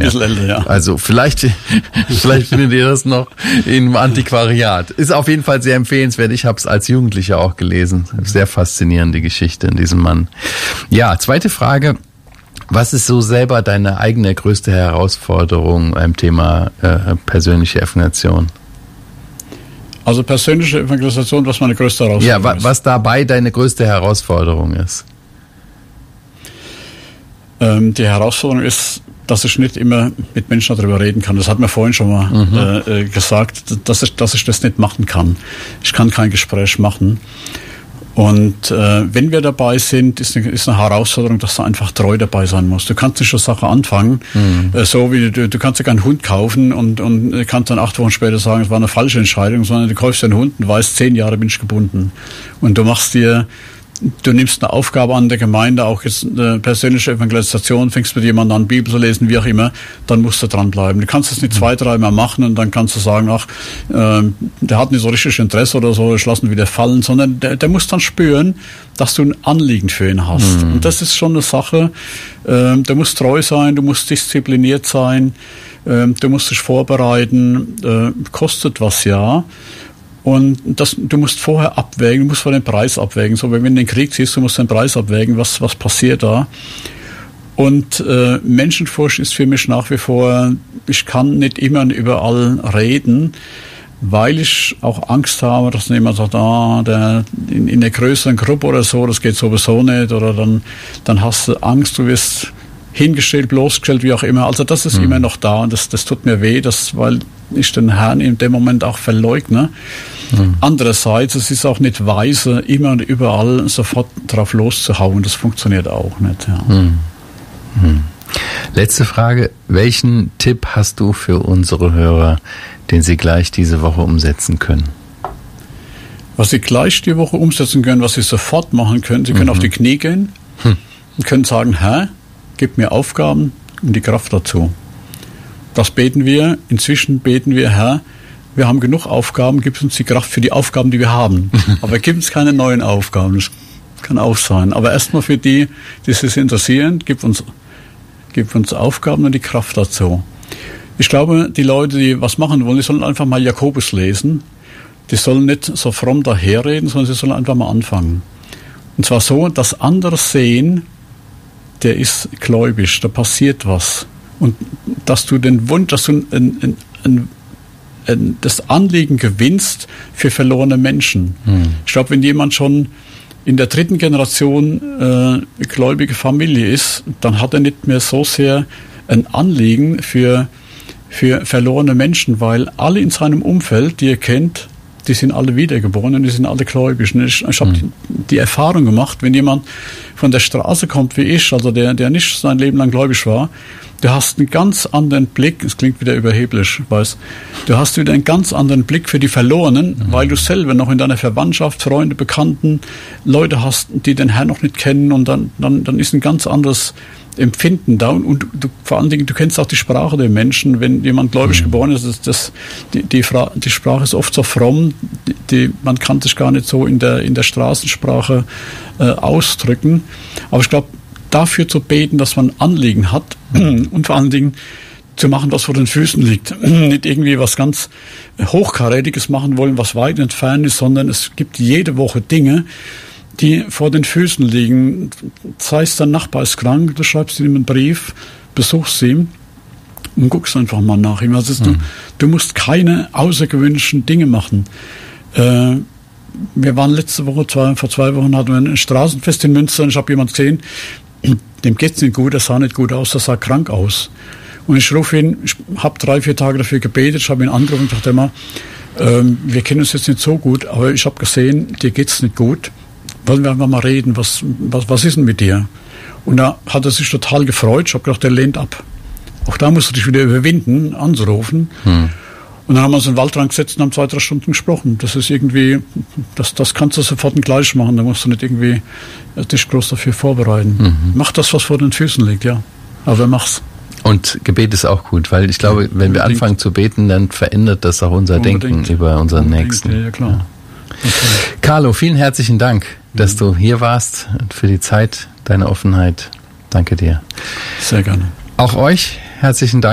bisschen älter, ja. Also vielleicht findet ihr das noch im Antiquariat. Ist auf jeden Fall sehr empfehlenswert. Ich habe es als Jugendlicher auch gelesen. Sehr faszinierende Geschichte in diesem Mann. Ja, zweite Frage. Was ist so selber deine eigene größte Herausforderung beim Thema persönliche Evangelisation? Also persönliche Evangelisation, was meine größte Herausforderung ist. Ja, was dabei deine größte Herausforderung ist? Die Herausforderung ist, dass ich nicht immer mit Menschen darüber reden kann. Das hat mir vorhin schon mal gesagt, dass ich das nicht machen kann. Ich kann kein Gespräch machen. Und wenn wir dabei sind, ist eine Herausforderung, dass du einfach treu dabei sein musst. Du kannst nicht eine Sache anfangen, so wie du kannst ja keinen Hund kaufen und kannst dann 8 Wochen später sagen, es war eine falsche Entscheidung, sondern du kaufst dir einen Hund und weißt, 10 Jahre bin ich gebunden. Und du nimmst eine Aufgabe an der Gemeinde, auch jetzt eine persönliche Evangelisation, fängst mit jemandem an, Bibel zu lesen, wie auch immer, dann musst du dranbleiben. Du kannst es nicht 2-3 Mal machen und dann kannst du sagen, der hat nicht so richtig Interesse oder so, ich lasse ihn wieder fallen, sondern der muss dann spüren, dass du ein Anliegen für ihn hast. Und das ist schon eine Sache, du musst treu sein, du musst diszipliniert sein, du musst dich vorbereiten, kostet was, ja. Und du musst vorher abwägen, du musst vor den Preis abwägen. So, wenn du den Krieg siehst, du musst den Preis abwägen, was passiert da. Und Menschenfurcht ist für mich nach wie vor, ich kann nicht immer und überall reden, weil ich auch Angst habe, dass jemand sagt, in der größeren Gruppe oder so, das geht sowieso nicht. Oder dann hast du Angst, du wirst hingestellt, bloßgestellt, wie auch immer. Also das ist immer noch da und das tut mir weh, weil ich den Herrn in dem Moment auch verleugne. Andererseits, es ist auch nicht weise, immer und überall sofort drauf loszuhauen. Das funktioniert auch nicht. Ja. Letzte Frage. Welchen Tipp hast du für unsere Hörer, den sie gleich diese Woche umsetzen können? Was sie gleich die Woche umsetzen können, was sie sofort machen können, sie können auf die Knie gehen und können sagen, Herr, gib mir Aufgaben und die Kraft dazu. Das beten wir. Inzwischen beten wir, Herr, wir haben genug Aufgaben, gib uns die Kraft für die Aufgaben, die wir haben. Aber gib uns keine neuen Aufgaben. Das kann auch sein. Aber erstmal für die sich interessieren, gib uns Aufgaben und die Kraft dazu. Ich glaube, die Leute, die was machen wollen, die sollen einfach mal Jakobus lesen. Die sollen nicht so fromm daherreden, sondern sie sollen einfach mal anfangen. Und zwar so, dass andere sehen, der ist gläubig, da passiert was. Und dass du den Wunsch, dass du das Anliegen gewinnst für verlorene Menschen. Ich glaube, wenn jemand schon in der 3. Generation gläubige Familie ist, dann hat er nicht mehr so sehr ein Anliegen für verlorene Menschen, weil alle in seinem Umfeld, die er kennt, die sind alle wiedergeboren und die sind alle gläubig. Ich habe die Erfahrung gemacht, wenn jemand von der Straße kommt wie ich, also der nicht sein Leben lang gläubig war, du hast einen ganz anderen Blick, es klingt wieder überheblich, du hast wieder einen ganz anderen Blick für die Verlorenen, weil du selber noch in deiner Verwandtschaft, Freunde, Bekannten, Leute hast, die den Herrn noch nicht kennen und dann ist ein ganz anderes Empfinden da und vor allen Dingen, du kennst auch die Sprache der Menschen, wenn jemand gläubig geboren ist, die Sprache ist oft so fromm, man kann sich gar nicht so in der Straßensprache ausdrücken, aber ich glaube, dafür zu beten, dass man Anliegen hat und vor allen Dingen zu machen, was vor den Füßen liegt. Nicht irgendwie was ganz Hochkarätiges machen wollen, was weit entfernt ist, sondern es gibt jede Woche Dinge, die vor den Füßen liegen. Sei es, dein Nachbar ist krank, du schreibst ihm einen Brief, besuchst ihn und guckst einfach mal nach ihm. Also du musst keine außergewöhnlichen Dinge machen. Wir waren letzte Woche, vor 2 Wochen hatten wir ein Straßenfest in Münster und ich habe jemanden gesehen, dem geht's nicht gut, der sah nicht gut aus, der sah krank aus. Und ich rufe ihn, ich habe 3-4 Tage dafür gebetet, ich habe ihn angerufen und dachte immer, wir kennen uns jetzt nicht so gut, aber ich habe gesehen, dir geht's nicht gut. Wollen wir einfach mal reden, was ist denn mit dir? Und da hat er sich total gefreut. Ich habe gedacht, der lehnt ab. Auch da musst du dich wieder überwinden, anzurufen. Und dann haben wir uns in den Wald reingesetzt und haben 2-3 Stunden gesprochen. Das ist irgendwie, das kannst du sofort gleich machen. Da musst du nicht irgendwie dich groß dafür vorbereiten. Mach das, was vor den Füßen liegt, ja. Aber mach's. Und Gebet ist auch gut, weil ich glaube, wenn wir anfangen zu beten, dann verändert das auch unser Denken über unseren Nächsten. Ja, klar. Ja. Okay. Carlo, vielen herzlichen Dank, dass du hier warst und für die Zeit, deine Offenheit. Danke dir. Sehr gerne. Auch euch herzlichen Dank.